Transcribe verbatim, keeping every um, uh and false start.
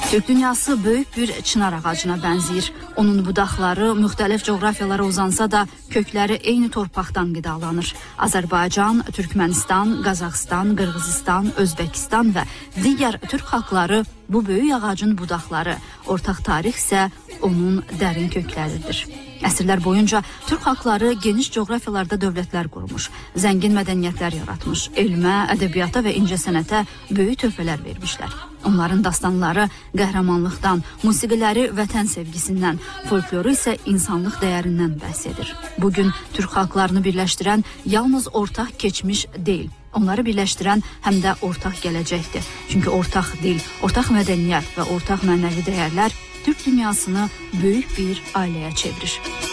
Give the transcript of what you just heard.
Türk dünyası böyük bir çınar ağacına bənzəyir. Onun budaqları müxtəlif coğrafiyalara uzansa da kökləri eyni torpaqdan qidalanır. Azərbaycan, Türkmənistan, Qazaxıstan, Qırğızistan, Özbəkistan və digər türk xalqları bu böyük ağacın budaqları, ortaq tarix isə onun dərin kökləridir. Əsrlər boyunca türk xalqları geniş coğrafiyalarda dövlətlər qurmuş, zəngin mədəniyyətlər yaratmış, elmə, ədəbiyyata və incəsənətə böyük töhfələr vermişlər. Onların dastanları qəhrəmanlıqdan, musiqiləri vətən sevgisindən, folkloru isə insanlıq dəyərindən bəhs edir. Bugün türk xalqlarını birləşdirən yalnız ortaq keçmiş deyil, onları birləşdirən həm də ortaq gələcəkdir. Çünki ortaq dil, ortaq mədəniyyət və ortaq mənəvi dəyərlər Türk dünyasını böyük bir ailəyə çevirir.